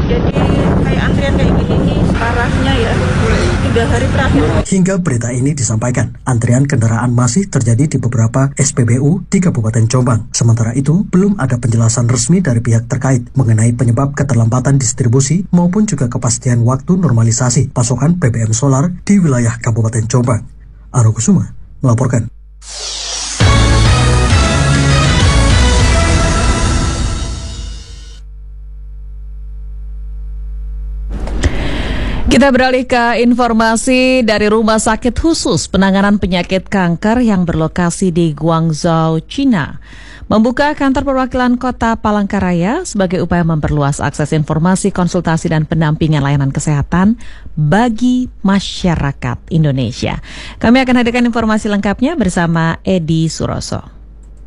Jadi kayak antrian kayak gini nih parahnya ya, 3 hari terakhir. Hingga berita ini disampaikan, antrian kendaraan masih terjadi di beberapa SPBU di Kabupaten Jombang. Sementara itu, belum ada penjelasan resmi dari pihak terkait mengenai penyebab keterlambatan distribusi maupun juga kepastian waktu normalisasi pasokan BBM solar di wilayah Kabupaten Jombang. Aro Kusuma melaporkan. Kita beralih ke informasi dari Rumah Sakit Khusus Penanganan Penyakit Kanker yang berlokasi di Guangzhou, China, membuka kantor perwakilan kota Palangkaraya sebagai upaya memperluas akses informasi, konsultasi, dan pendampingan layanan kesehatan bagi masyarakat Indonesia. Kami akan hadirkan informasi lengkapnya bersama Edi Suroso.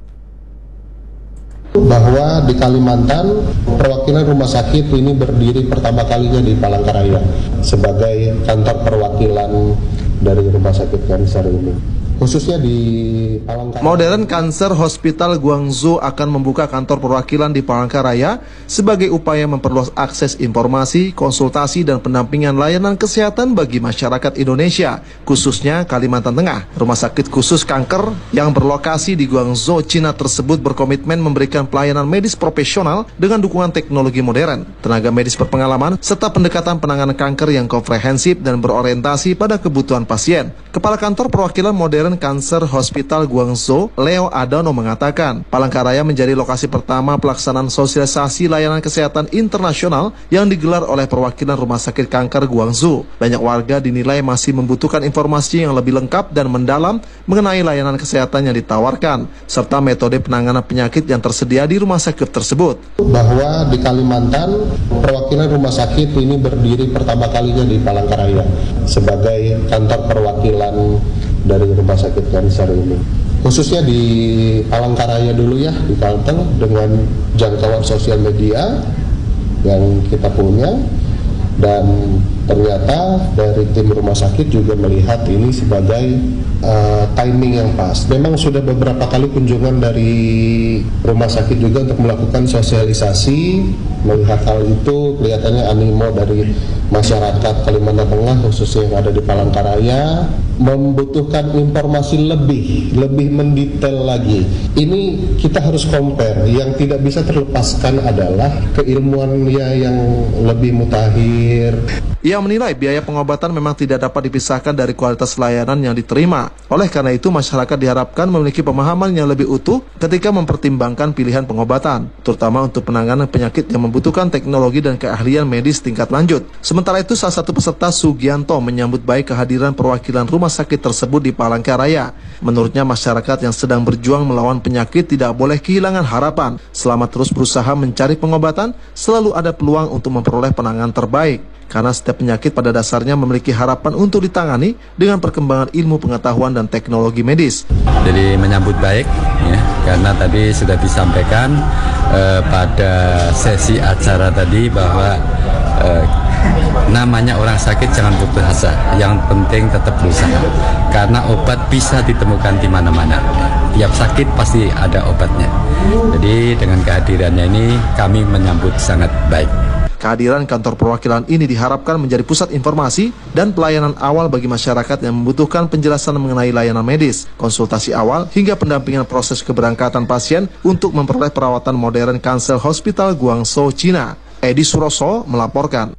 Bahwa di Kalimantan perwakilan rumah sakit ini berdiri pertama kalinya di Palangkaraya sebagai kantor perwakilan dari rumah sakit kanker ini. Khususnya di Palangkaraya. Modern Cancer Hospital Guangzhou akan membuka kantor perwakilan di Palangkaraya sebagai upaya memperluas akses informasi, konsultasi, dan pendampingan layanan kesehatan bagi masyarakat Indonesia, khususnya Kalimantan Tengah. Rumah sakit khusus kanker yang berlokasi di Guangzhou, China tersebut berkomitmen memberikan pelayanan medis profesional dengan dukungan teknologi modern, tenaga medis berpengalaman, serta pendekatan penanganan kanker yang komprehensif dan berorientasi pada kebutuhan pasien. Kepala Kantor Perwakilan Modern Cancer Hospital Guangzhou, Leo Adono, mengatakan Palangkaraya menjadi lokasi pertama pelaksanaan sosialisasi layanan kesehatan internasional yang digelar oleh perwakilan Rumah Sakit Kanker Guangzhou. Banyak warga dinilai masih membutuhkan informasi yang lebih lengkap dan mendalam mengenai layanan kesehatan yang ditawarkan, serta metode penanganan penyakit yang tersedia di rumah sakit tersebut. Bahwa di Kalimantan perwakilan rumah sakit ini berdiri pertama kalinya di Palangkaraya sebagai kantor perwakilan dari rumah sakit kanker ini. Khususnya di Palangkaraya dulu ya, di Kalteng, dengan jangkauan sosial media yang kita punya, dan ternyata dari tim rumah sakit juga melihat ini sebagai timing yang pas. Memang sudah beberapa kali kunjungan dari rumah sakit juga untuk melakukan sosialisasi. Melihat hal itu kelihatannya animo dari masyarakat Kalimantan Tengah khususnya yang ada di Palangkaraya membutuhkan informasi lebih mendetail lagi. Ini kita harus compare. Yang tidak bisa terlepaskan adalah keilmuannya yang lebih mutakhir. Ia menilai biaya pengobatan memang tidak dapat dipisahkan dari kualitas layanan yang diterima. Oleh karena itu, masyarakat diharapkan memiliki pemahaman yang lebih utuh ketika mempertimbangkan pilihan pengobatan, terutama untuk penanganan penyakit yang membutuhkan teknologi dan keahlian medis tingkat lanjut. Sementara itu, salah satu peserta, Sugianto, menyambut baik kehadiran perwakilan rumah sakit tersebut di Palangkaraya. Menurutnya, masyarakat yang sedang berjuang melawan penyakit tidak boleh kehilangan harapan. Selama terus berusaha mencari pengobatan, selalu ada peluang untuk memperoleh penanganan terbaik. Karena setiap penyakit pada dasarnya memiliki harapan untuk ditangani dengan perkembangan ilmu pengetahuan dan teknologi medis. Jadi menyambut baik ya, karena tadi sudah disampaikan pada sesi acara tadi bahwa namanya orang sakit jangan putus asa, yang penting tetap berusaha. Karena obat bisa ditemukan di mana-mana. Tiap sakit pasti ada obatnya. Jadi dengan kehadirannya ini kami menyambut sangat baik. Kehadiran kantor perwakilan ini diharapkan menjadi pusat informasi dan pelayanan awal bagi masyarakat yang membutuhkan penjelasan mengenai layanan medis, konsultasi awal, hingga pendampingan proses keberangkatan pasien untuk memperoleh perawatan modern Cancer Hospital Guangzhou, China. Edi Suroso melaporkan.